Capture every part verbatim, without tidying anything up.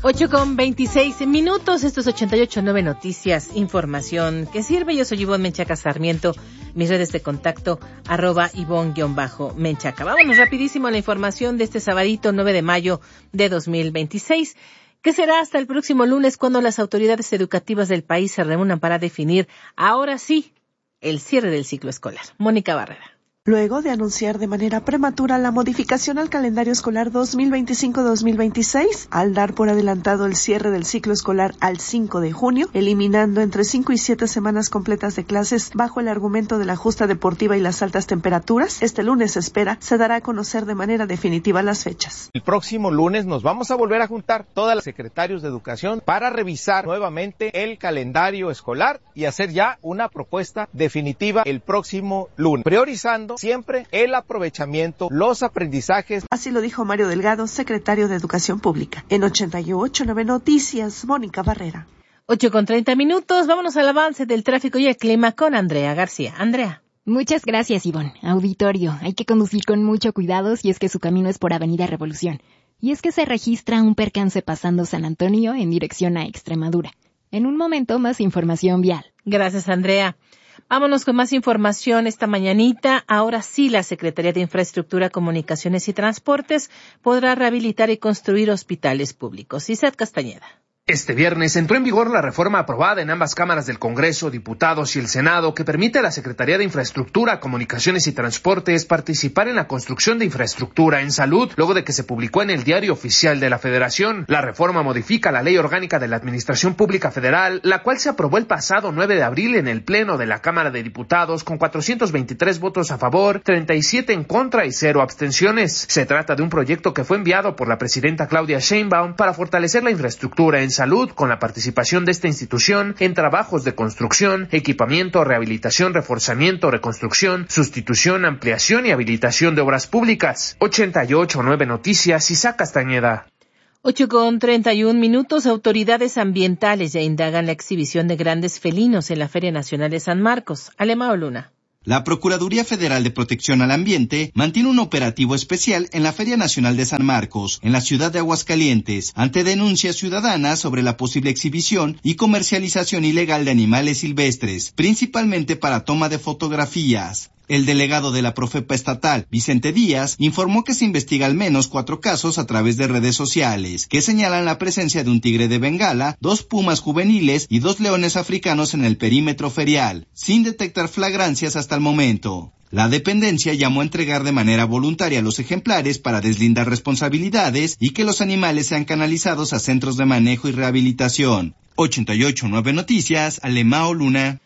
ocho con veintiséis minutos, esto es ochenta y ocho punto nueve Noticias, información que sirve. Yo soy Ivonne Menchaca Sarmiento, mis redes de contacto, arroba Ivonne-Menchaca. Vámonos rapidísimo a la información de este sabadito nueve de mayo de dos mil veintiséis, que será hasta el próximo lunes cuando las autoridades educativas del país se reúnan para definir, ahora sí, el cierre del ciclo escolar. Mónica Barrera. Luego de anunciar de manera prematura la modificación al calendario escolar dos mil veinticinco dos mil veintiséis, al dar por adelantado el cierre del ciclo escolar al cinco de junio, eliminando entre cinco y siete semanas completas de clases bajo el argumento de la justa deportiva y las altas temperaturas, este lunes se espera se dará a conocer de manera definitiva las fechas. El próximo lunes nos vamos a volver a juntar todas las secretarios de educación para revisar nuevamente el calendario escolar y hacer ya una propuesta definitiva el próximo lunes, priorizando siempre el aprovechamiento, los aprendizajes. Así lo dijo Mario Delgado, secretario de Educación Pública. En ochenta y ocho punto nueve Noticias, Mónica Barrera. ocho con treinta minutos, vámonos al avance del tráfico y el clima con Andrea García. Andrea. Muchas gracias, Ivonne. Auditorio, hay que conducir con mucho cuidado si es que su camino es por Avenida Revolución. Y es que se registra un percance pasando San Antonio en dirección a Extremadura. En un momento, más información vial. Gracias, Andrea. Vámonos con más información esta mañanita. Ahora sí, la Secretaría de Infraestructura, Comunicaciones y Transportes podrá rehabilitar y construir hospitales públicos. Isaac Castañeda. Este viernes entró en vigor la reforma aprobada en ambas cámaras del Congreso, Diputados y el Senado que permite a la Secretaría de Infraestructura, Comunicaciones y Transportes participar en la construcción de infraestructura en salud, luego de que se publicó en el Diario Oficial de la Federación. La reforma modifica la Ley Orgánica de la Administración Pública Federal, la cual se aprobó el pasado nueve de abril en el Pleno de la Cámara de Diputados con cuatrocientos veintitrés votos a favor, treinta y siete en contra y cero abstenciones. Se trata de un proyecto que fue enviado por la presidenta Claudia Sheinbaum para fortalecer la infraestructura en salud con la participación de esta institución en trabajos de construcción, equipamiento, rehabilitación, reforzamiento, reconstrucción, sustitución, ampliación y habilitación de obras públicas. ochenta y ocho punto nueve Noticias, Isaac Castañeda. ocho con treinta y un minutos, autoridades ambientales ya indagan la exhibición de grandes felinos en la Feria Nacional de San Marcos. Alemao Luna. La Procuraduría Federal de Protección al Ambiente mantiene un operativo especial en la Feria Nacional de San Marcos, en la ciudad de Aguascalientes, ante denuncias ciudadanas sobre la posible exhibición y comercialización ilegal de animales silvestres, principalmente para toma de fotografías. El delegado de la Profepa estatal, Vicente Díaz, informó que se investiga al menos cuatro casos a través de redes sociales, que señalan la presencia de un tigre de Bengala, dos pumas juveniles y dos leones africanos en el perímetro ferial, sin detectar flagrancias hasta el momento. La dependencia llamó a entregar de manera voluntaria los ejemplares para deslindar responsabilidades y que los animales sean canalizados a centros de manejo y rehabilitación. ochenta y ocho punto nueve Noticias, Alemao Luna.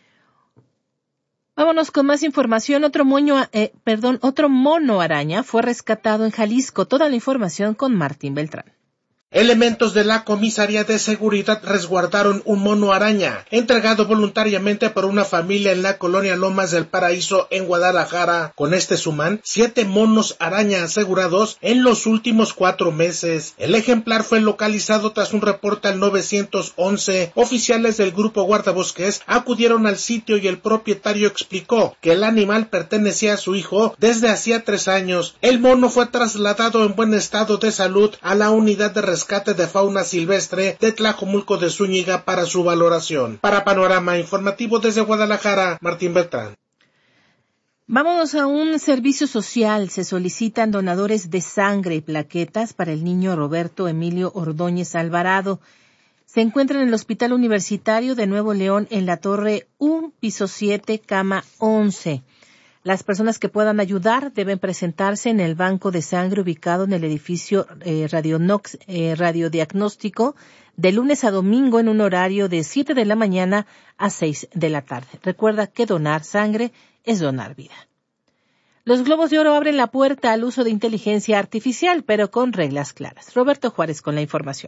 Vámonos con más información. Otro moño, eh, perdón, otro mono araña fue rescatado en Jalisco. Toda la información con Martín Beltrán. Elementos de la Comisaría de Seguridad resguardaron un mono araña, entregado voluntariamente por una familia en la colonia Lomas del Paraíso en Guadalajara. Con este suman siete monos araña asegurados en los últimos cuatro meses. El ejemplar fue localizado tras un reporte al nueve once. Oficiales del grupo guardabosques acudieron al sitio y el propietario explicó que el animal pertenecía a su hijo desde hacía tres años. El mono fue trasladado en buen estado de salud a la unidad de rescate Rescate de Fauna Silvestre de Tlajomulco de Zúñiga para su valoración. Para Panorama Informativo desde Guadalajara, Martín Beltrán. Vámonos a un servicio social. Se solicitan donadores de sangre y plaquetas para el niño Roberto Emilio Ordóñez Alvarado. Se encuentra en el Hospital Universitario de Nuevo León en la Torre uno, piso siete, cama once. Las personas que puedan ayudar deben presentarse en el banco de sangre ubicado en el edificio eh, Radionox, eh, radiodiagnóstico de lunes a domingo en un horario de siete de la mañana a seis de la tarde. Recuerda que donar sangre es donar vida. Los Globos de Oro abren la puerta al uso de inteligencia artificial, pero con reglas claras. Roberto Juárez con la información.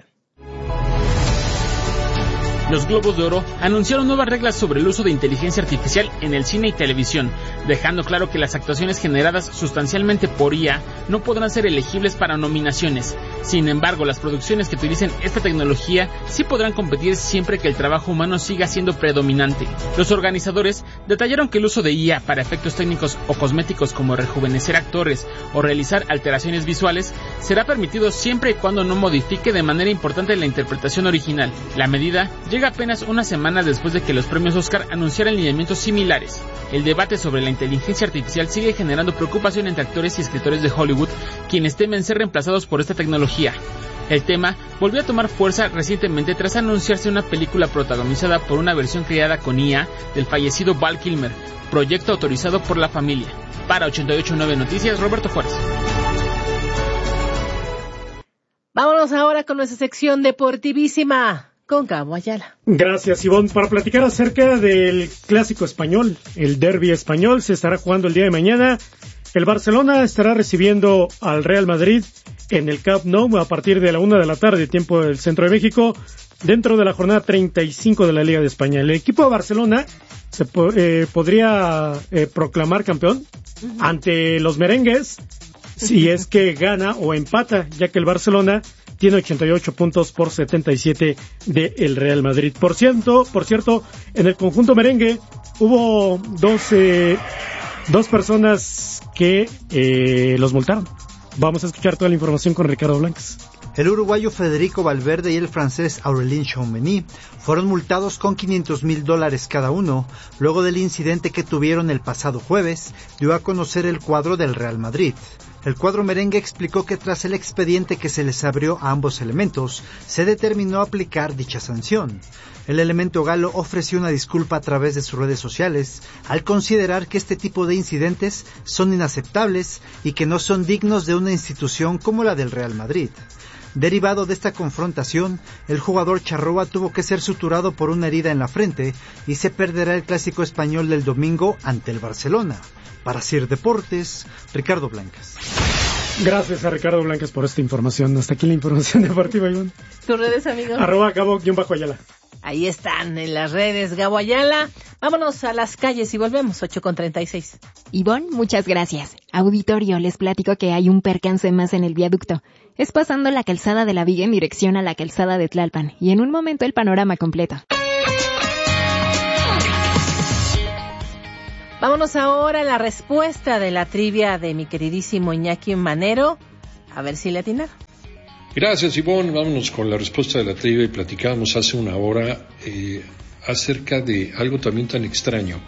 Los Globos de Oro anunciaron nuevas reglas sobre el uso de inteligencia artificial en el cine y televisión, dejando claro que las actuaciones generadas sustancialmente por I A no podrán ser elegibles para nominaciones. Sin embargo, las producciones que utilicen esta tecnología sí podrán competir siempre que el trabajo humano siga siendo predominante. Los organizadores detallaron que el uso de I A para efectos técnicos o cosméticos como rejuvenecer actores o realizar alteraciones visuales será permitido siempre y cuando no modifique de manera importante la interpretación original. La medida llega apenas unas semanas después de que los premios Oscar anunciaran lineamientos similares. El debate sobre la inteligencia artificial sigue generando preocupación entre actores y escritores de Hollywood, quienes temen ser reemplazados por esta tecnología. El tema volvió a tomar fuerza recientemente tras anunciarse una película protagonizada por una versión creada con I A del fallecido Val Kilmer, proyecto autorizado por la familia. Para ochenta y ocho punto nueve Noticias, Roberto Juárez. Vámonos ahora con nuestra sección deportivísima con Gabo Ayala. Gracias, Ivonne. Para platicar acerca del clásico español, el derbi español, se estará jugando el día de mañana. El Barcelona estará recibiendo al Real Madrid en el Camp Nou a partir de la una de la tarde, tiempo del centro de México, dentro de la jornada treinta y cinco de la Liga de España. El equipo de Barcelona se po- eh, podría eh, proclamar campeón uh-huh. ante los merengues si es que gana o empata, ya que el Barcelona tiene ochenta y ocho puntos por setenta y siete del Real Madrid. Por cierto, por cierto, en el conjunto merengue hubo dos, eh, dos personas que eh, los multaron. Vamos a escuchar toda la información con Ricardo Blancas. El uruguayo Federico Valverde y el francés Aurélien Tchouameni fueron multados con quinientos mil dólares cada uno, luego del incidente que tuvieron el pasado jueves, dio a conocer el cuadro del Real Madrid. El cuadro merengue explicó que tras el expediente que se les abrió a ambos elementos, se determinó aplicar dicha sanción. El elemento galo ofreció una disculpa a través de sus redes sociales, al considerar que este tipo de incidentes son inaceptables y que no son dignos de una institución como la del Real Madrid. Derivado de esta confrontación, el jugador charrúa tuvo que ser suturado por una herida en la frente y se perderá el clásico español del domingo ante el Barcelona. Para Sir Deportes, Ricardo Blancas. Gracias a Ricardo Blancas por esta información. Hasta aquí la información deportiva, Ivonne. ¿Tus redes, amigo? Arroba Gabo-Ayala. Ahí están en las redes, Gabo Ayala. Vámonos a las calles y volvemos, ocho con treinta y seis. Ivonne, muchas gracias. Auditorio, les platico que hay un percance más en el viaducto. Es pasando la calzada de la Viga en dirección a la calzada de Tlalpan. Y en un momento el panorama completo. Vámonos ahora a la respuesta de la trivia de mi queridísimo Iñaki Manero. A ver si le atinaron. Gracias, Ivonne. Vámonos con la respuesta de la trivia y platicábamos hace una hora eh, acerca de algo también tan extraño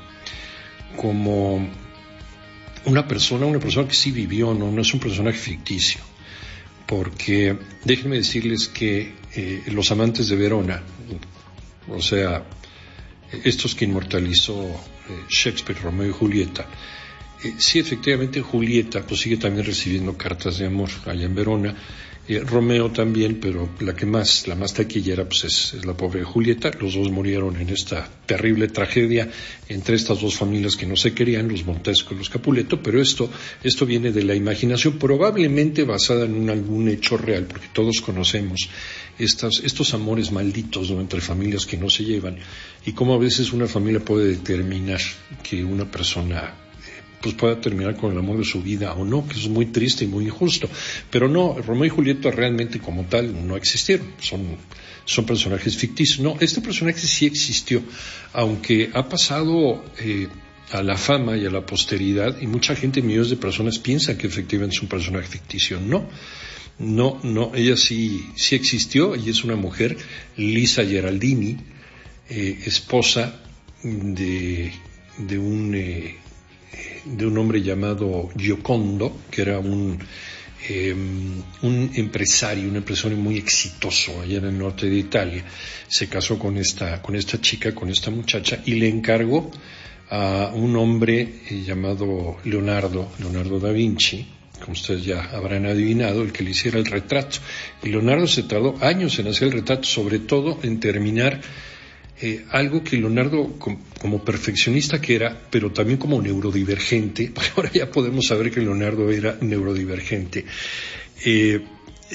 como una persona, una persona que sí vivió, no, no es un personaje ficticio. Porque déjenme decirles que eh, los amantes de Verona, o sea, estos que inmortalizó eh, Shakespeare, Romeo y Julieta, eh, sí, efectivamente Julieta pues sigue también recibiendo cartas de amor allá en Verona. Eh, Romeo también, pero la que más, la más taquillera, pues es, es la pobre Julieta. Los dos murieron en esta terrible tragedia entre estas dos familias que no se querían, los Montesco y los Capuleto, pero esto, esto viene de la imaginación, probablemente basada en un, algún hecho real, porque todos conocemos estas, estos amores malditos, ¿no?, entre familias que no se llevan, y cómo a veces una familia puede determinar que una persona pues pueda terminar con el amor de su vida o no, que eso es muy triste y muy injusto. Pero no, Romeo y Julieta realmente como tal no existieron, son, son personajes ficticios. No, este personaje sí existió, aunque ha pasado eh, a la fama y a la posteridad, y mucha gente, millones de personas piensan que efectivamente es un personaje ficticio. No, no, no, ella sí, sí existió, y es una mujer, Lisa Geraldini, eh, esposa de, de un... Eh, de un hombre llamado Giocondo, que era un, eh, un empresario, un empresario muy exitoso allá en el norte de Italia. Se casó con esta, con esta chica, con esta muchacha, y le encargó a un hombre eh, llamado Leonardo, Leonardo da Vinci, como ustedes ya habrán adivinado, el que le hiciera el retrato. Y Leonardo se tardó años en hacer el retrato, sobre todo en terminar Eh, algo que Leonardo, com, como perfeccionista que era, pero también como neurodivergente, porque ahora ya podemos saber que Leonardo era neurodivergente, eh,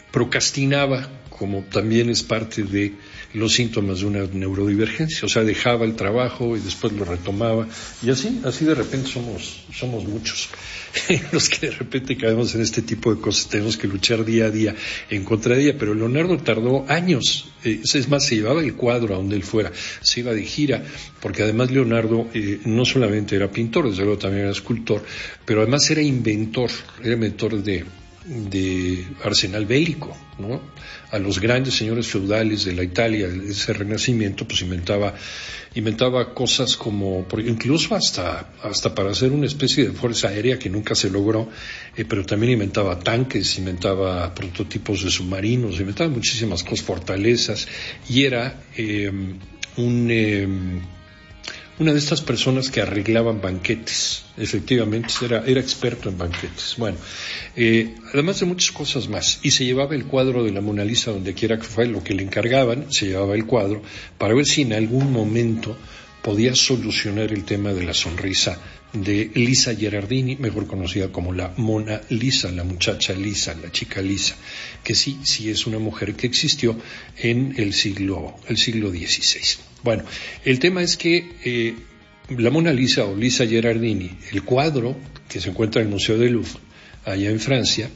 procrastinaba, como también es parte de los síntomas de una neurodivergencia, o sea, dejaba el trabajo y después lo retomaba, y así, así de repente somos, somos muchos los que de repente caemos en este tipo de cosas, tenemos que luchar día a día en contra de ella, pero Leonardo tardó años, eh, es más, se llevaba el cuadro a donde él fuera, se iba de gira, porque además Leonardo eh, no solamente era pintor, desde luego también era escultor, pero además era inventor, era inventor de de arsenal bélico, ¿no? A los grandes señores feudales de la Italia, de ese renacimiento, pues inventaba, inventaba cosas como, incluso hasta, hasta para hacer una especie de fuerza aérea que nunca se logró, eh, pero también inventaba tanques, inventaba prototipos de submarinos, inventaba muchísimas cosas, fortalezas, y era eh, un... Eh, una de estas personas que arreglaban banquetes, efectivamente, era, era experto en banquetes. Bueno, eh, además de muchas cosas más, y se llevaba el cuadro de la Mona Lisa donde quiera que fue, lo que le encargaban, se llevaba el cuadro para ver si en algún momento podía solucionar el tema de la sonrisa de Lisa Gherardini, mejor conocida como la Mona Lisa, la muchacha Lisa, la chica Lisa, que sí, sí es una mujer que existió en el siglo, el siglo dieciséis. Bueno, el tema es que eh, la Mona Lisa o Lisa Gherardini, el cuadro que se encuentra en el Museo del Louvre, allá en Francia,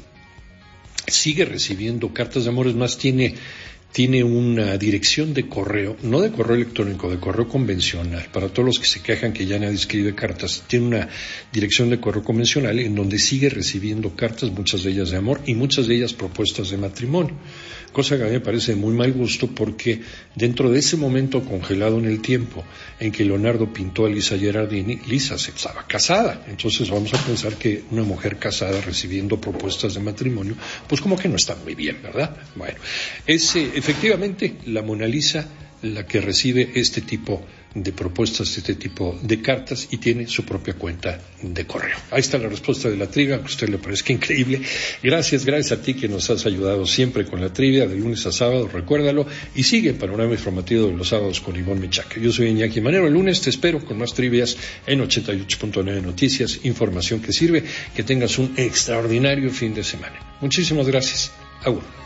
sigue recibiendo cartas de amor, es más, tiene... tiene una dirección de correo, no de correo electrónico, de correo convencional, para todos los que se quejan que ya nadie escribe cartas, tiene una dirección de correo convencional en donde sigue recibiendo cartas, muchas de ellas de amor y muchas de ellas propuestas de matrimonio, cosa que a mí me parece de muy mal gusto porque dentro de ese momento congelado en el tiempo en que Leonardo pintó a Lisa Gherardini, Lisa se estaba casada, entonces vamos a pensar que una mujer casada recibiendo propuestas de matrimonio, pues como que no está muy bien, ¿verdad? Bueno, ese efectivamente, la Mona Lisa, la que recibe este tipo de propuestas, este tipo de cartas y tiene su propia cuenta de correo. Ahí está la respuesta de la trivia, que a usted le parezca increíble. Gracias, gracias a ti que nos has ayudado siempre con la trivia de lunes a sábado, recuérdalo, y sigue el panorama informativo de los sábados con Ivonne Mechaca. Yo soy Iñaki Manero, el lunes te espero con más trivias en ochenta y ocho punto nueve Noticias, información que sirve, que tengas un extraordinario fin de semana. Muchísimas gracias. Agur.